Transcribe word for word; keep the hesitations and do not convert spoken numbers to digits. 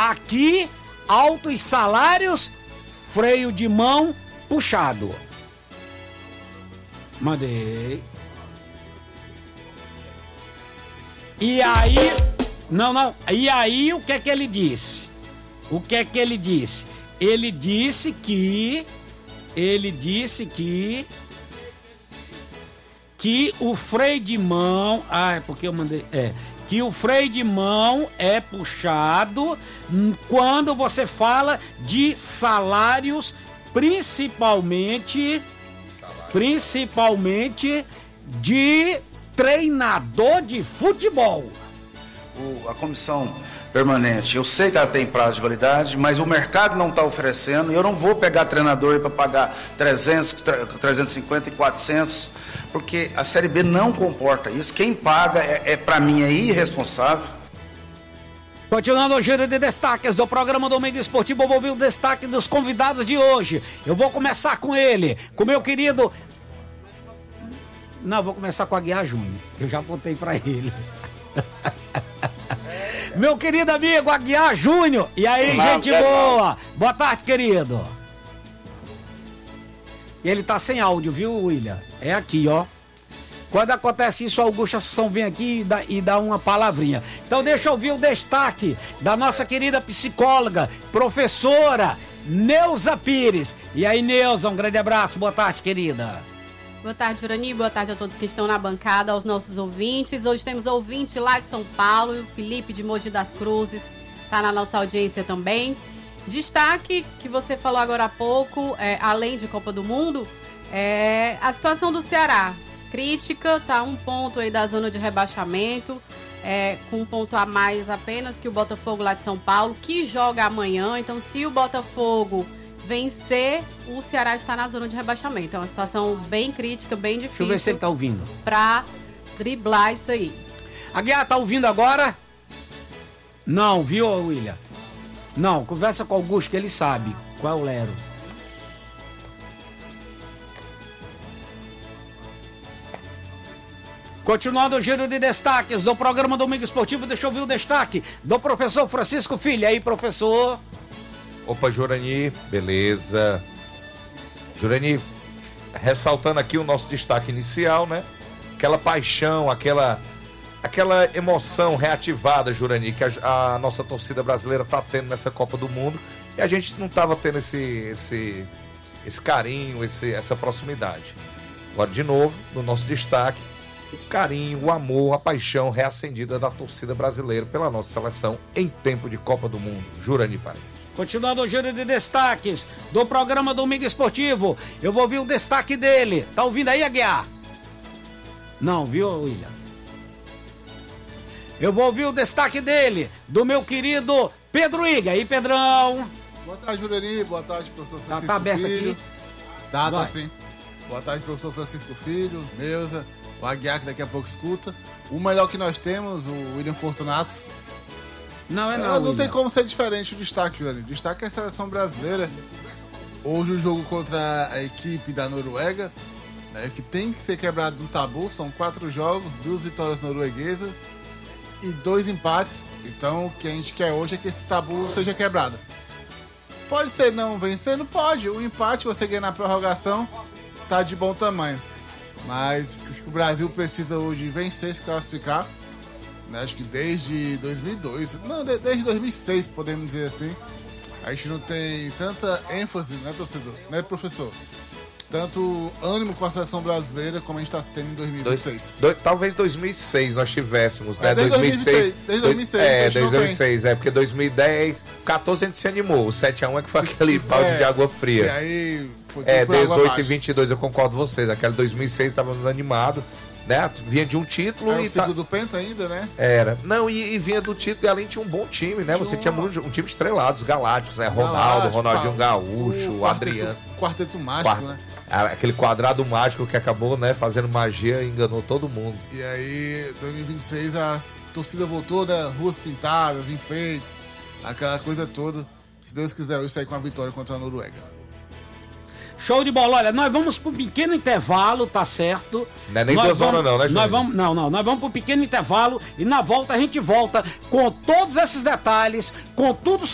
Aqui, altos salários, freio de mão puxado. Mandei. E aí, não, não, e aí o que é que ele disse? O que é que ele disse? Ele disse que, ele disse que, que o freio de mão, ah, é porque eu mandei, é, que o freio de mão é puxado quando você fala de salários, principalmente, principalmente de treinador de futebol. O, a comissão permanente, eu sei que ela tem prazo de validade, mas o mercado não está oferecendo e eu não vou pegar treinador para pagar trezentos, trezentos e cinquenta e quatrocentos, porque a Série B não comporta isso. Quem paga é, é para mim, é irresponsável. Continuando o giro de destaques do programa Domingo Esportivo, eu vou ouvir o destaque dos convidados de hoje. Eu vou começar com ele, com meu querido... Não, vou começar com a Aguiar Júnior. Eu já apontei para ele. Meu querido amigo Aguiar Júnior. E aí, Olá, gente boa? Boa tarde, querido. Ele tá sem áudio, viu, William? É aqui, ó. Quando acontece isso, o Augusto Assunção vem aqui e dá, e dá uma palavrinha. Então deixa eu ouvir o destaque da nossa querida psicóloga, professora Neuza Pires. E aí, Neuza, um grande abraço. Boa tarde, querida. Boa tarde, Jurani. Boa tarde a todos que estão na bancada, aos nossos ouvintes. Hoje temos ouvinte lá de São Paulo, o Felipe de Mogi das Cruzes, está na nossa audiência também. Destaque que você falou agora há pouco, é, além de Copa do Mundo, é a situação do Ceará. Crítica, tá um ponto aí da zona de rebaixamento, é, com um ponto a mais apenas que o Botafogo lá de São Paulo, que joga amanhã. Então, se o Botafogo vencer, o Ceará está na zona de rebaixamento. É uma situação bem crítica, bem difícil. Deixa eu ver se ele tá ouvindo. Pra driblar isso aí. Aguiar, tá ouvindo agora? Não, viu, William? Não, conversa com o Augusto que ele sabe qual é o Lero. Continuando o giro de destaques do programa Domingo Esportivo, deixa eu ouvir o destaque do professor Francisco Filho. E aí, professor? Opa, Jurani, beleza. Jurani, ressaltando aqui o nosso destaque inicial, né? Aquela paixão, aquela, aquela emoção reativada, Jurani, que a, a nossa torcida brasileira tá tendo nessa Copa do Mundo. E a gente não tava tendo esse, esse, esse carinho, esse, essa proximidade. Agora, de novo, no nosso destaque, o carinho, o amor, a paixão reacendida da torcida brasileira pela nossa seleção em tempo de Copa do Mundo. Jurani Paredes. Continuando o giro de destaques do programa Domingo Esportivo, eu vou ouvir o destaque dele. Tá ouvindo aí, Aguiar? Não, viu, William? Eu vou ouvir o destaque dele, do meu querido Pedro Iga. Aí, Pedrão? Boa tarde, Jurani. Boa tarde, professor Francisco tá, tá aberto Filho. Aqui. Tá, tá sim. Boa tarde, professor Francisco Filho, Neuza, o Aguiar, que daqui a pouco escuta. O melhor que nós temos, o William Fortunato. Não é não. Não William. tem como ser diferente o destaque, Júlio. O destaque é a seleção brasileira. Hoje o jogo contra a equipe da Noruega, né, que tem que ser quebrado no tabu. São quatro jogos, duas vitórias norueguesas e dois empates. Então o que a gente quer hoje é que esse tabu seja quebrado. Pode ser não vencendo? Pode. O empate, você ganha na prorrogação, tá de bom tamanho. Mas acho que o Brasil precisa hoje vencer, se classificar. Acho que desde dois mil e dois, não, desde dois mil e seis, podemos dizer assim, a gente não tem tanta ênfase, né, torcedor, né, professor? Tanto ânimo com a seleção brasileira como a gente está tendo em dois mil e vinte e seis. Dois, dois, talvez dois mil e seis nós tivéssemos, né? É, desde dois mil e seis. Desde dois mil e seis. É, desde dois mil e seis, é, porque dois mil e dez, quatorze a gente se animou, o sete a um é que foi aquele balde é, de água fria. E aí foi É, dezoito e vinte e dois, eu concordo com vocês, aquele dois mil e seis estávamos animados. Né? Vinha de um título Era e o segundo tá... penta ainda, né? Era. Não, e, e vinha do título e além tinha um bom time, né? Você tinha um, um time estrelado, os Galácticos, né? Ronaldo, Galáctico, Ronaldinho Gaúcho, o, o Adriano. Quarteto mágico, Quart... né? Aquele quadrado mágico que acabou, né, fazendo magia e enganou todo mundo. E aí, dois mil e vinte e seis, a torcida voltou, né? Ruas pintadas, enfeites, aquela coisa toda. Se Deus quiser, eu sair com a vitória contra a Noruega. Show de bola, olha, nós vamos para um pequeno intervalo, tá certo? Não é nem duas horas não, né, nós vamos, Não, não, nós vamos para um pequeno intervalo e na volta a gente volta com todos esses detalhes, com tudo sobre